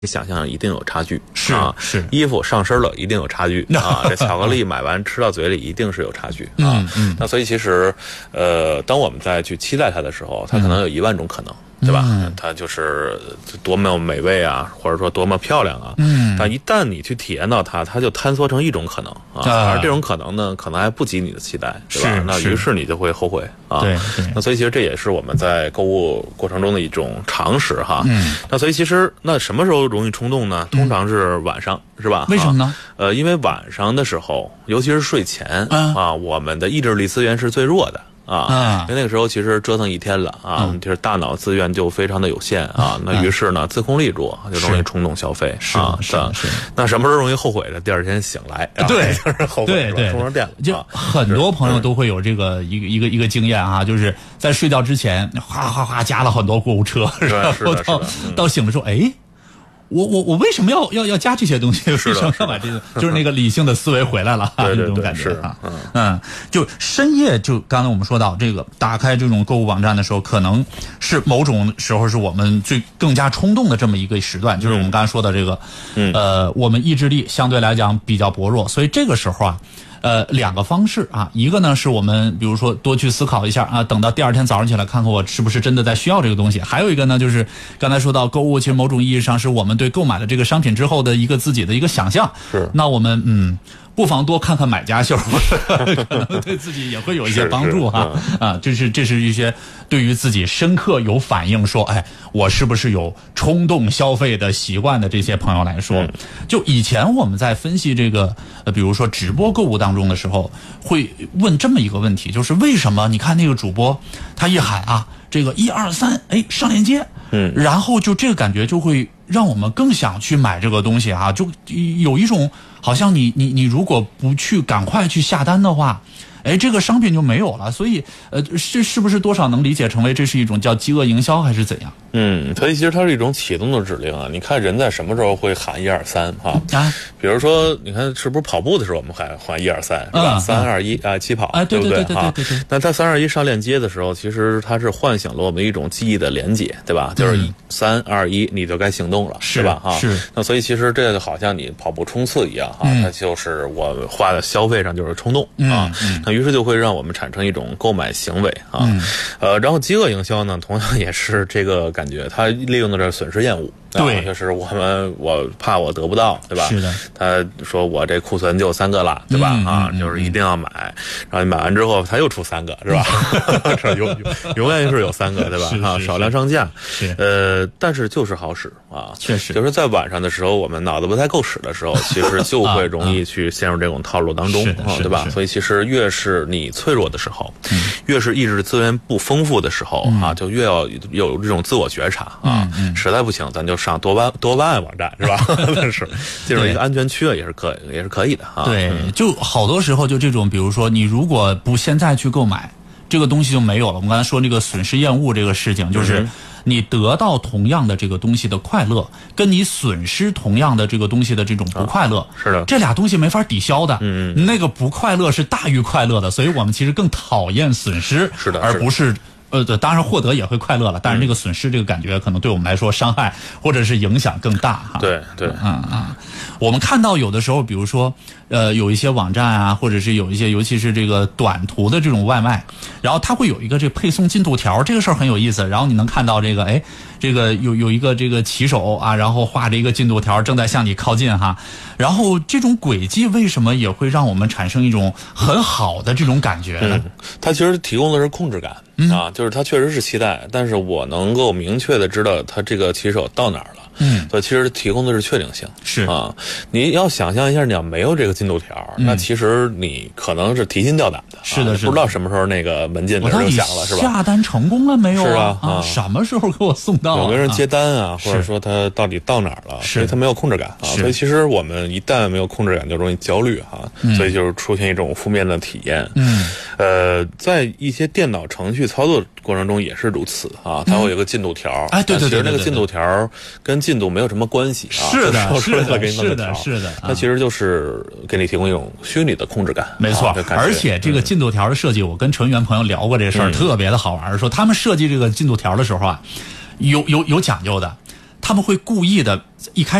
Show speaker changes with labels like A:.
A: 想象一定有差距，
B: 是
A: 啊，
B: 是，
A: 衣服上身了一定有差距啊，这巧克力买完吃到嘴里一定是有差距啊。那所以其实，当我们再去期待它的时候，它可能有10000种可能。对吧？它就是多么美味啊，或者说多么漂亮啊。但一旦你去体验到它，它就坍缩成一种可能啊。而这种可能呢，可能还不及你的期待，对吧？那于是你就会后悔啊。
B: 对。
A: 那所以其实这也是我们在购物过程中的一种常识哈。那所以其实那什么时候容易冲动呢？通常是晚上，是吧？
B: 为什么呢？
A: 因为晚上的时候，尤其是睡前啊，我们的意志力资源是最弱的。因为那个时候其实折腾一天了啊，就是大脑资源就非常的有限啊，那于是呢自控力弱，就容易冲动消费啊。是。那什么时候容易后悔呢？第二天醒来，
B: 对，
A: 就是后悔
B: 对，
A: 充上电了。
B: 就很多朋友都会有这个一个经验啊，就是在睡觉之前哗加了很多购物车，然后到醒的时候，哎。我为什么要加这些东西？为什么要把这个？就是那个理性的思维回来了，这种感觉啊。就深夜，就刚才我们说到这个，打开这种购物网站的时候，可能是某种时候是我们更加冲动的这么一个时段，就是我们刚才说的这个，我们意志力相对来讲比较薄弱，所以这个时候啊。2个方式啊，一个呢是我们比如说多去思考一下啊，等到第二天早上起来看看我是不是真的在需要这个东西。还有一个呢就是刚才说到购物，其实某种意义上是我们对购买了这个商品之后的一个自己的一个想象。
A: 是。
B: 那我们不妨多看看买家秀，可能对自己也会有一些帮助哈。这是一些对于自己深刻有反应说，哎，我是不是有冲动消费的习惯的这些朋友来说，就以前我们在分析这个比如说直播购物当中的时候，会问这么一个问题，就是为什么你看那个主播他一喊啊，这个1、2、3，哎，上链接，然后就这个感觉就会让我们更想去买这个东西啊，就有一种好像你如果不去赶快去下单的话，哎，这个商品就没有了。所以是不是多少能理解成为这是一种叫饥饿营销还是怎样？
A: 所以其实它是一种启动的指令啊。你看人在什么时候会喊1、2、3啊？比如说你看是不是跑步的时候我们喊1、2、3是吧？3、2、1起跑，
B: 对
A: 不对？那它3、2、1上链接的时候，其实它是唤醒了我们一种记忆的连结，对吧？就是3、2、1你就该行动了，是吧？
B: 是。
A: 那所以其实这个好像你跑步冲刺一样它就是我花的消费上就是冲动啊。那于是就会让我们产生一种购买行为啊。然后饥饿营销呢，同样也是这个感觉，它利用的是损失厌恶。
B: 对，
A: 就是我怕我得不到，对吧？
B: 是的。
A: 他说我这库存就3个了，对吧？就是一定要买，然后你买完之后他又出3个，是吧？永远是有3个，对吧？少量上架。但是就是好使啊，
B: 确实。
A: 就是在晚上的时候，我们脑子不太够使的时候，其实就会容易去陷入这种套路当中，对吧？所以其实越是你脆弱的时候，越是意志资源不丰富的时候啊，就越要有这种自我觉察啊。实在不行，咱就上多巴胺网站，是吧？是进入一个安全区也是可以的啊。
B: 对，就好多时候就这种，比如说你如果不现在去购买，这个东西就没有了。我们刚才说那个损失厌恶这个事情，就是你得到同样的这个东西的快乐，跟你损失同样的这个东西的这种不快乐，
A: 是的，
B: 这俩东西没法抵消的。那个不快乐是大于快乐的，所以我们其实更讨厌损失，
A: 是的，
B: 而不是。当然获得也会快乐了，但是这个损失这个感觉可能对我们来说伤害或者是影响更大哈。
A: 对，
B: 我们看到有的时候，比如说有一些网站啊，或者是有一些尤其是这个短途的这种外卖，然后它会有一个这配送进度条，这个事儿很有意思。然后你能看到这个，哎，这个有一个这个骑手啊，然后画着一个进度条正在向你靠近哈。然后这种轨迹为什么也会让我们产生一种很好的这种感觉呢？
A: 它其实提供的是控制感。就是他确实是期待，但是我能够明确的知道他这个骑手到哪儿了。所以其实提供的是确定性。
B: 是啊，
A: 你要想象一下，你要没有这个进度条，那其实你可能是提心吊胆的。
B: 是的，
A: 不知道什么时候那个门禁铃就响了，是吧？
B: 下单成功了没有？
A: 是啊，
B: 什么时候给我送到？
A: 有没有人接单啊？或者说他到底到哪儿了？所以他没有控制感啊。所以其实我们一旦没有控制感，就容易焦虑哈。所以就是出现一种负面的体验。在一些电脑程序操作过程中也是如此啊，它会有个进度条。
B: 对，
A: 其实那个进度条跟进度没有什么关系啊。
B: 是的，
A: 它其实就是给你提供一种虚拟的控制感。
B: 没错，而且这个进度条的设计，我跟成员朋友聊过这事儿，特别的好玩。说他们设计这个进度条的时候啊，有讲究的。 他们会故意的一开